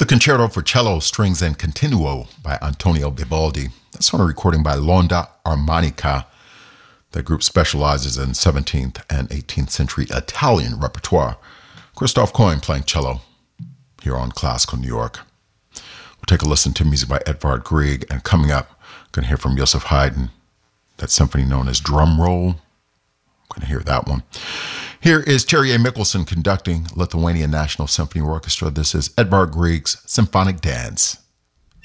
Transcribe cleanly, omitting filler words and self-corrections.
Concerto for Cello, Strings and Continuo by Antonio Vivaldi. That's on a recording by L'Onda Armonica. That group specializes in 17th and 18th century Italian repertoire. Christoph Coyne playing cello here on Classical New York. We'll take a listen to music by Edvard Grieg, and coming up, we're going to hear from Joseph Haydn, that symphony known as Drum Roll. I'm going to hear that one. Here is Terje Mikkelsen conducting Lithuanian National Symphony Orchestra. This is Edvard Grieg's Symphonic Dance.